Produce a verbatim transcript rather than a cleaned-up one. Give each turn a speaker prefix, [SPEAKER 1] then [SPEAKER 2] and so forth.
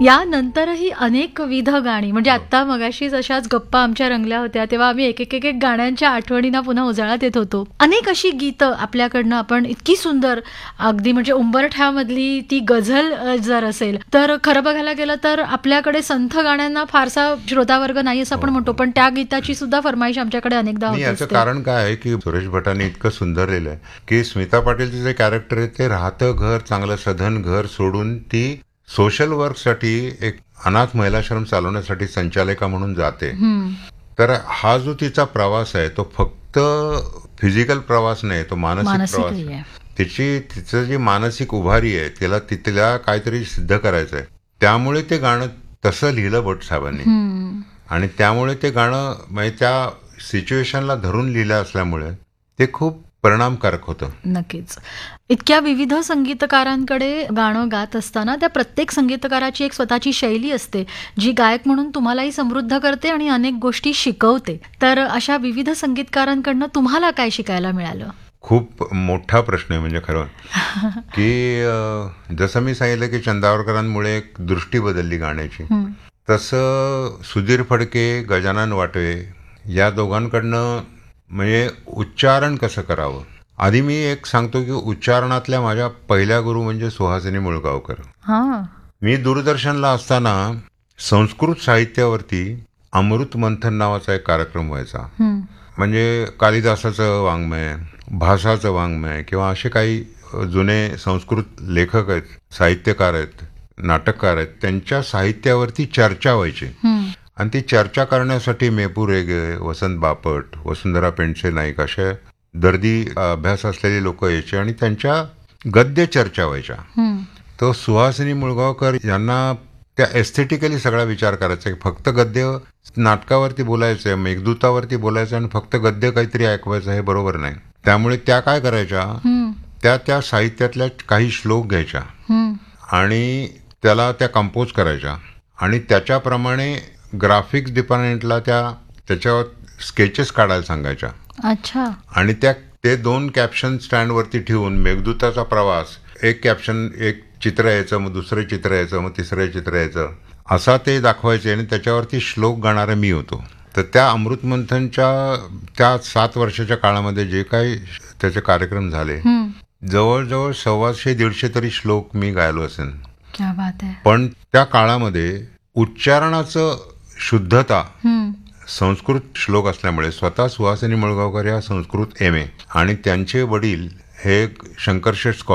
[SPEAKER 1] यानंतरही अनेक विध गाणी म्हणजे आता मगाशीच अशाच गप्पा आमच्या रंगल्या होत्या तेव्हा आम्ही एक एक एक गाण्यांच्या आठवणींना पुन्हा उजाळा देत होतो. अनेक अशी गीतं आपल्याकडनं आपण इतकी सुंदर अगदी म्हणजे उंबरठ्यामधली ती गझल अ, जर असेल तर खरं बघायला गेलं तर आपल्याकडे संथ गाण्यांना फारसा श्रोतावर्ग नाही असं आपण म्हणतो, पण त्या गीताची सुद्धा फरमाईश आमच्याकडे अनेकदा
[SPEAKER 2] नाही,
[SPEAKER 1] होत
[SPEAKER 2] याचं
[SPEAKER 1] असते.
[SPEAKER 2] कारण काय आहे की सुरेश भटांनी इतकं सुंदर लिहिलं आहे की स्मिता पाटीलचं जे कॅरेक्टर आहे ते राहतं घर चांगलं सधन घर सोडून ती सोशल वर्कसाठी एक अनाथ महिलाश्रम चालवण्यासाठी संचालिका म्हणून जाते.
[SPEAKER 1] हम्म.
[SPEAKER 2] तर हा जो तिचा प्रवास आहे तो फक्त फिजिकल प्रवास नाही, तो मानसिक
[SPEAKER 1] मानसिक
[SPEAKER 2] प्रवास
[SPEAKER 1] आहे.
[SPEAKER 2] आहे. तिची तिचं जी मानसिक उभारी आहे तिला तिथल्या काहीतरी सिद्ध करायचं आहे. त्यामुळे ते गाणं तसं लिहिलं भट साहेबांनी
[SPEAKER 1] हम्म.
[SPEAKER 2] आणि त्यामुळे ते गाणं म्हणजे त्या सिच्युएशनला धरून लिहिलं असल्यामुळे ते खूप परिणामकारक होतं.
[SPEAKER 1] नक्कीच. इतक्या विविध संगीतकारांकडे गाणं गात असताना त्या प्रत्येक संगीतकाराची एक स्वतःची शैली असते जी गायक म्हणून तुम्हालाही समृद्ध करते आणि अनेक गोष्टी शिकवते. तर अशा विविध संगीतकारांकडनं तुम्हाला काय शिकायला मिळालं?
[SPEAKER 2] खूप मोठा प्रश्न आहे म्हणजे खरं की अं, जसं मी सांगितलं की चंदावरकरांमुळे एक दृष्टी बदलली गाण्याची,
[SPEAKER 1] हम्म.
[SPEAKER 2] तसं सुधीर फडके, गजानन वाटवे या दोघांकडनं म्हणजे उच्चारण कसं करावं. आधी मी एक सांगतो की उच्चारणातल्या माझ्या पहिल्या गुरु म्हणजे सुहासिनी मुळगावकर.
[SPEAKER 1] हा.
[SPEAKER 2] मी दूरदर्शनला असताना संस्कृत साहित्यावरती अमृत मंथन नावाचा एक कार्यक्रम व्हायचा.
[SPEAKER 1] हम्म.
[SPEAKER 2] म्हणजे कालिदासाचं वाङ्मय, भासाचं वाङ्मय किंवा असे काही जुने संस्कृत लेखक आहेत, साहित्यकार आहेत, नाटककार आहेत, त्यांच्या साहित्यावरती चर्चा व्हायची.
[SPEAKER 1] हम्म.
[SPEAKER 2] आणि ती चर्चा करण्यासाठी मेहपूर रेगे, वसंत बापट, वसुंधरा पेंडसे नाईक असे दर्दी अभ्यास असलेले लोक यायचे आणि त्यांच्या गद्य चर्चा व्हायच्या.
[SPEAKER 1] हम्म.
[SPEAKER 2] तो सुहासिनी मुळगावकर यांना त्या एस्थेटिकली सगळा विचार करायचा की फक्त गद्य नाटकावरती बोलायचं, मेघदूतावरती बोलायचं आणि फक्त गद्य काहीतरी ऐकवायचं हे बरोबर नाही. त्यामुळे त्या काय करायच्या,
[SPEAKER 1] हम्म.
[SPEAKER 2] त्या त्या साहित्यातल्या काही श्लोक घ्यायच्या
[SPEAKER 1] हम्म.
[SPEAKER 2] आणि त्याला त्या कंपोज करायच्या आणि त्याच्याप्रमाणे ग्राफिक्स डिपार्टमेंटला त्या त्याच्यावर स्केचेस काढायला सांगायच्या.
[SPEAKER 1] अच्छा.
[SPEAKER 2] आणि त्या ते दोन कॅप्शन स्टँडवरती ठेवून मेघदूताचा प्रवास एक कॅप्शन एक चित्र यायचं, मग दुसरं चित्र यायचं, मग तिसरं चित्र यायचं, असा ते दाखवायचे आणि त्याच्यावरती श्लोक गाणारा मी होतो. तर त्या अमृतमंथनच्या त्या सात वर्षाच्या काळामध्ये जे काही त्याचे कार्यक्रम झाले,
[SPEAKER 1] हम्म.
[SPEAKER 2] जवळजवळ सव्वाशे दीडशे तरी श्लोक मी गायलो असेन.
[SPEAKER 1] क्या बात आहे.
[SPEAKER 2] पण त्या काळामध्ये उच्चारणाचं शुद्धता
[SPEAKER 1] हम्म.
[SPEAKER 2] संस्कृत श्लोक असल्यामुळे स्वतः सुहासिनी मुळगावकर या संस्कृत एम ए आणि त्यांचे वडील हे शंकरशेठ